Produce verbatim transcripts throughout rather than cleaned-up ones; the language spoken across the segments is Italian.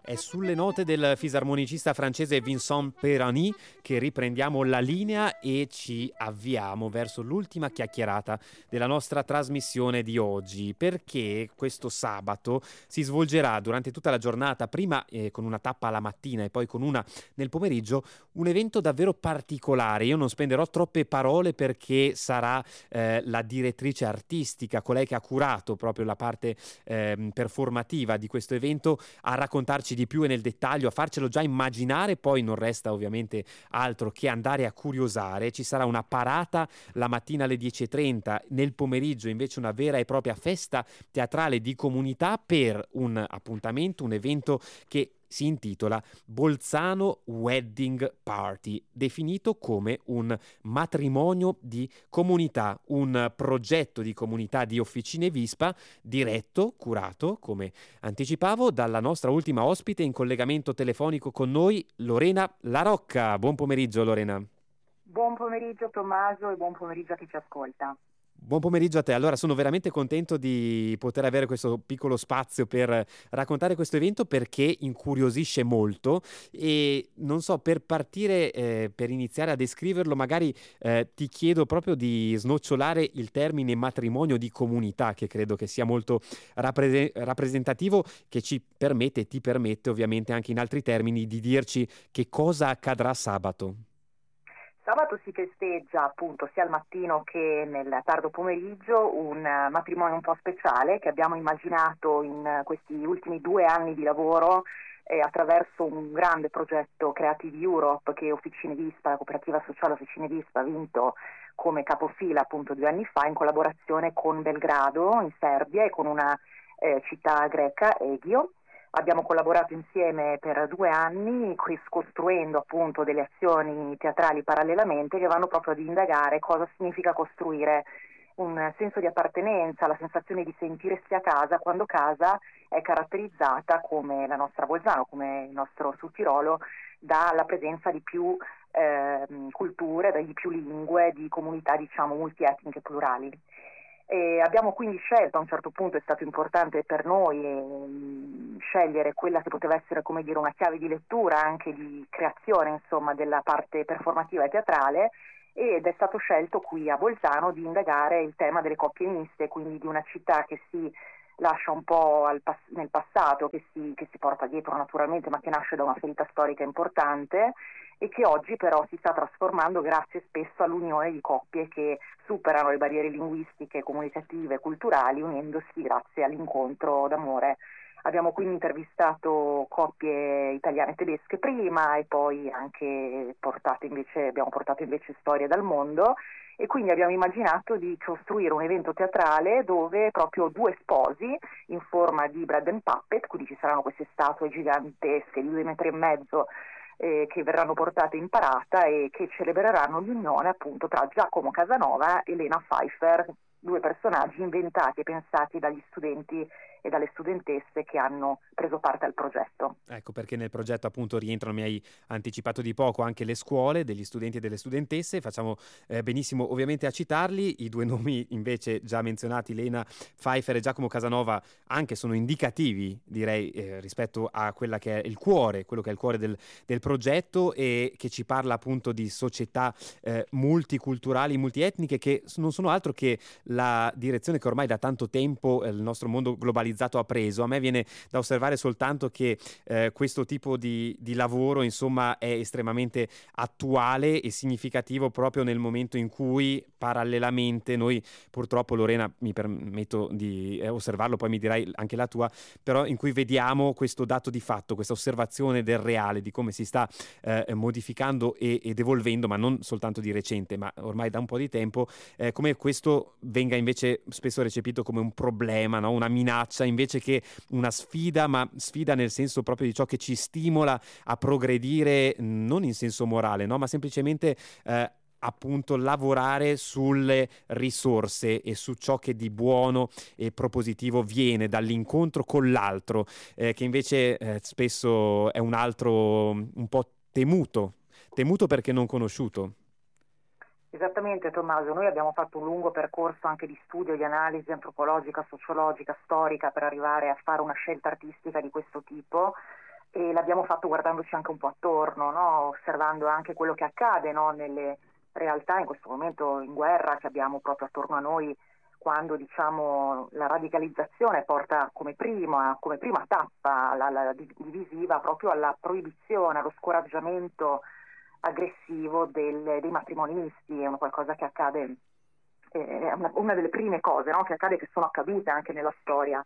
È sulle note del fisarmonicista francese Vincent Perani che riprendiamo la linea e ci avviamo verso l'ultima chiacchierata della nostra trasmissione di oggi, perché questo sabato si svolgerà durante tutta la giornata, prima eh, con una tappa alla mattina e poi con una nel pomeriggio, un evento davvero particolare. Io non spenderò troppe parole perché sarà eh, la direttrice artistica, colei che ha curato proprio la parte eh, performativa di questo evento, a raccontarci di più e nel dettaglio, a farcelo già immaginare. Poi non resta ovviamente altro che andare a curiosare. Ci sarà una parata la mattina alle dieci e trenta, nel pomeriggio invece una vera e propria festa teatrale di comunità per un appuntamento, un evento che si intitola Bolzano Wedding Party, definito come un matrimonio di comunità, un progetto di comunità di Officine Vispa diretto, curato, come anticipavo, dalla nostra ultima ospite in collegamento telefonico con noi, Lorena La Rocca. Buon pomeriggio, Lorena. Buon pomeriggio Tommaso e buon pomeriggio a chi ci ascolta. Buon pomeriggio a te. Allora, sono veramente contento di poter avere questo piccolo spazio per raccontare questo evento, perché incuriosisce molto e non so, per partire, eh, per iniziare a descriverlo, magari eh, ti chiedo proprio di snocciolare il termine matrimonio di comunità, che credo che sia molto rappre- rappresentativo, che ci permette, ti permette ovviamente anche in altri termini di dirci che cosa accadrà sabato. Sabato si festeggia appunto sia al mattino che nel tardo pomeriggio un uh, matrimonio un po' speciale che abbiamo immaginato in uh, questi ultimi due anni di lavoro eh, attraverso un grande progetto Creative Europe che Officine Vispa, la cooperativa sociale Officine Vispa, ha vinto come capofila appunto due anni fa in collaborazione con Belgrado in Serbia e con una eh, città greca, Egio. Abbiamo collaborato insieme per due anni costruendo appunto delle azioni teatrali parallelamente che vanno proprio ad indagare cosa significa costruire un senso di appartenenza, la sensazione di sentirsi a casa quando casa è caratterizzata, come la nostra Bolzano, come il nostro Sud Tirolo, dalla presenza di più eh, culture, di più lingue, di comunità diciamo multietniche plurali. E abbiamo quindi scelto, a un certo punto è stato importante per noi eh, scegliere quella che poteva essere, come dire, una chiave di lettura anche di creazione insomma della parte performativa e teatrale, ed è stato scelto qui a Bolzano di indagare il tema delle coppie miste, quindi di una città che si lascia un po' al pass- nel passato, che si, che si porta dietro naturalmente, ma che nasce da una ferita storica importante e che oggi però si sta trasformando grazie spesso all'unione di coppie che superano le barriere linguistiche, comunicative, culturali, unendosi grazie all'incontro d'amore. Abbiamo quindi intervistato coppie italiane e tedesche prima e poi anche portate invece, abbiamo portato invece storie dal mondo, e quindi abbiamo immaginato di costruire un evento teatrale dove proprio due sposi in forma di bread and puppet, quindi ci saranno queste statue gigantesche di due metri e mezzo eh, che verranno portate in parata e che celebreranno l'unione appunto tra Giacomo Casanova e Lena Pfeiffer, due personaggi inventati e pensati dagli studenti e dalle studentesse che hanno preso parte al progetto. Ecco perché nel progetto appunto rientrano, mi hai anticipato di poco, anche le scuole degli studenti e delle studentesse. Facciamo eh, benissimo ovviamente a citarli. I due nomi invece già menzionati, Lena Pfeiffer e Giacomo Casanova, anche sono indicativi, direi, eh, rispetto a quella che è il cuore, quello che è il cuore del, del progetto, e che ci parla appunto di società eh, multiculturali, multietniche, che non sono altro che la direzione che ormai da tanto tempo eh, il nostro mondo globalizzato ha preso. A me viene da osservare soltanto che eh, questo tipo di, di lavoro insomma è estremamente attuale e significativo proprio nel momento in cui parallelamente noi purtroppo, Lorena, mi permetto di eh, osservarlo, poi mi dirai anche la tua, però in cui vediamo questo dato di fatto, questa osservazione del reale, di come si sta eh, modificando e, ed evolvendo, ma non soltanto di recente, ma ormai da un po' di tempo, eh, come questo venga invece spesso recepito come un problema, no? Una minaccia invece che una sfida, ma sfida nel senso proprio di ciò che ci stimola a progredire, non in senso morale, no? Ma semplicemente eh, appunto lavorare sulle risorse e su ciò che di buono e propositivo viene dall'incontro con l'altro, eh, che invece eh, spesso è un altro un po' temuto, temuto perché non conosciuto. Esattamente Tommaso, noi abbiamo fatto un lungo percorso anche di studio, di analisi antropologica, sociologica, storica per arrivare a fare una scelta artistica di questo tipo e l'abbiamo fatto guardandoci anche un po' attorno, no? Osservando anche quello che accade, no? Nelle realtà in questo momento in guerra che abbiamo proprio attorno a noi, quando diciamo la radicalizzazione porta come prima, come prima tappa la, la divisiva proprio alla proibizione, allo scoraggiamento aggressivo del, dei matrimoni misti. È una qualcosa che accade, è una, una delle prime cose, no? Che accade, che sono accadute anche nella storia.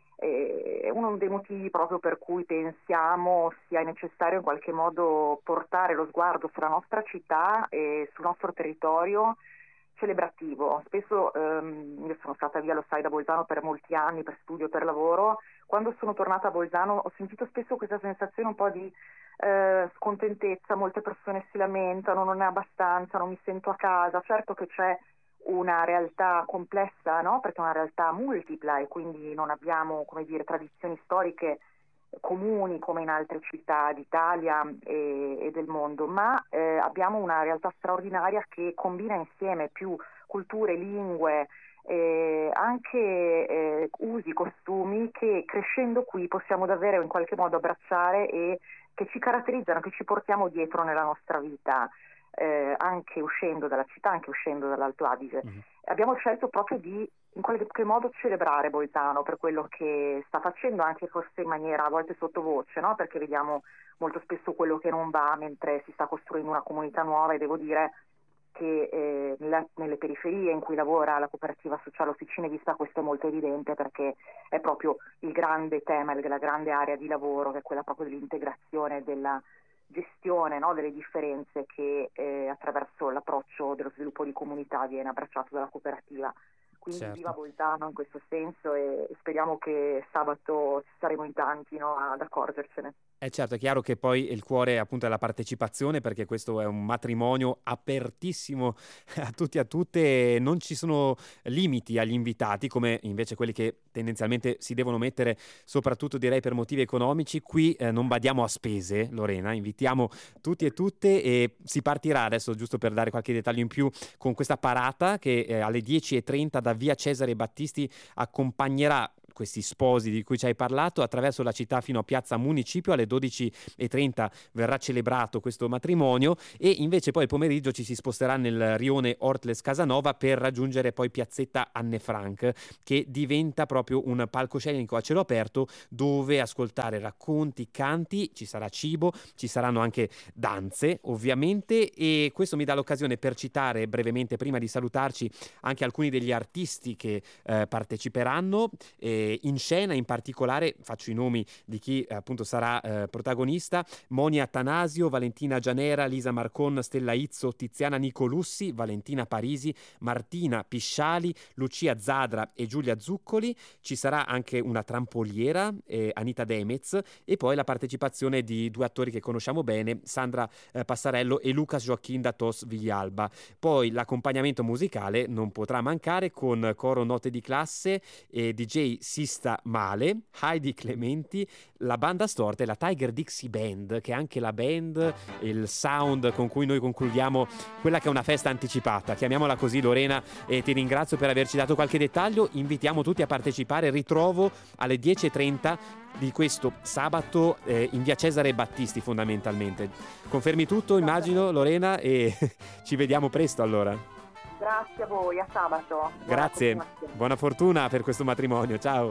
È uno dei motivi proprio per cui pensiamo sia necessario in qualche modo portare lo sguardo sulla nostra città e sul nostro territorio celebrativo. Spesso, ehm, io sono stata via, lo sai, da Bolzano per molti anni, per studio, per lavoro. Quando sono tornata a Bolzano ho sentito spesso questa sensazione un po' di eh, scontentezza, molte persone si lamentano, non è abbastanza, non mi sento a casa. Certo che c'è una realtà complessa, no? Perché è una realtà multipla e quindi non abbiamo, come dire, tradizioni storiche comuni come in altre città d'Italia e, e del mondo, ma eh, abbiamo una realtà straordinaria che combina insieme più culture, lingue, eh, anche eh, usi, costumi che crescendo qui possiamo davvero in qualche modo abbracciare e che ci caratterizzano, che ci portiamo dietro nella nostra vita. Eh, anche uscendo dalla città, anche uscendo dall'Alto Adige. Mm-hmm. Abbiamo scelto proprio di in qualche modo celebrare Bolzano per quello che sta facendo, anche forse in maniera a volte sottovoce, no? Perché vediamo molto spesso quello che non va mentre si sta costruendo una comunità nuova, e devo dire che eh, nelle, nelle periferie in cui lavora la cooperativa sociale Officine Vista questo è molto evidente, perché è proprio il grande tema della grande area di lavoro, che è quella proprio dell'integrazione, della gestione, no, delle differenze che eh, attraverso l'approccio dello sviluppo di comunità viene abbracciato dalla cooperativa. Quindi certo. Viva Bolzano in questo senso, e speriamo che sabato saremo in tanti, no, ad accorgercene. Eh certo, è chiaro che poi il cuore appunto è la partecipazione, perché questo è un matrimonio apertissimo a tutti e a tutte, non ci sono limiti agli invitati come invece quelli che tendenzialmente si devono mettere, soprattutto direi per motivi economici. Qui eh, non badiamo a spese, Lorena, invitiamo tutti e tutte e si partirà adesso, giusto per dare qualche dettaglio in più, con questa parata che eh, alle dieci e trenta da via Cesare Battisti accompagnerà questi sposi di cui ci hai parlato attraverso la città fino a piazza Municipio. Alle dodici e trenta verrà celebrato questo matrimonio e invece poi il pomeriggio ci si sposterà nel rione Ortles Casanova per raggiungere poi piazzetta Anne Frank, che diventa proprio un palcoscenico a cielo aperto dove ascoltare racconti, canti, ci sarà cibo, ci saranno anche danze ovviamente, e questo mi dà l'occasione per citare brevemente, prima di salutarci, anche alcuni degli artisti che eh, parteciperanno eh, in scena. In particolare faccio i nomi di chi eh, appunto sarà eh, protagonista: Monia Attanasio, Valentina Gianera, Lisa Marcon, Stella Izzo, Tiziana Nicolussi, Valentina Parisi, Martina Pisciali, Lucia Zadra e Giulia Zuccoli. Ci sarà anche una trampoliera, eh, Anita Demez, e poi la partecipazione di due attori che conosciamo bene, Sandra eh, Passarello e Lucas Joaquin da Tos Villalba. Poi l'accompagnamento musicale non potrà mancare, con coro Note di Classe e D J Sista Male, Heidi Clementi, la banda storta e la Tiger Dixie Band, che è anche la band, il sound con cui noi concludiamo quella che è una festa anticipata, chiamiamola così. Lorena, e ti ringrazio per averci dato qualche dettaglio. Invitiamo tutti a partecipare. Ritrovo alle dieci e trenta di questo sabato eh, in via Cesare Battisti, fondamentalmente. Confermi tutto, immagino, Lorena, e ci vediamo presto allora. Grazie a voi, a sabato. Buona Grazie, fortuna. Buona fortuna per questo matrimonio, ciao.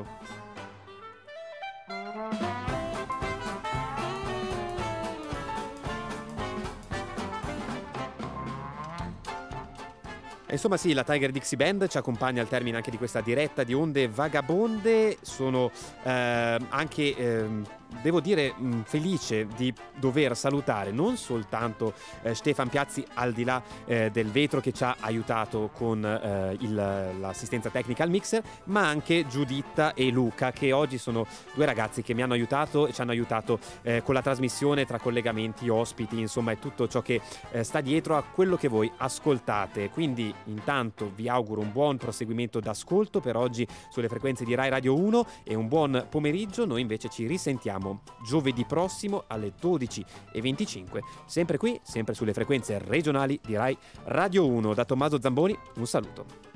Insomma sì, la Tiger Dixie Band ci accompagna al termine anche di questa diretta di Onde Vagabonde. Sono eh, anche, eh, devo dire, mh, felice di dover salutare non soltanto eh, Stefan Piazzi, al di là eh, del vetro, che ci ha aiutato con eh, il, l'assistenza tecnica al mixer, ma anche Giuditta e Luca, che oggi sono due ragazzi che mi hanno aiutato e ci hanno aiutato eh, con la trasmissione, tra collegamenti, ospiti, insomma è tutto ciò che eh, sta dietro a quello che voi ascoltate. Quindi intanto vi auguro un buon proseguimento d'ascolto per oggi sulle frequenze di Rai Radio uno e un buon pomeriggio. Noi invece ci risentiamo giovedì prossimo alle dodici e venticinque, sempre qui, sempre sulle frequenze regionali di Rai Radio uno. Da Tommaso Zamboni un saluto.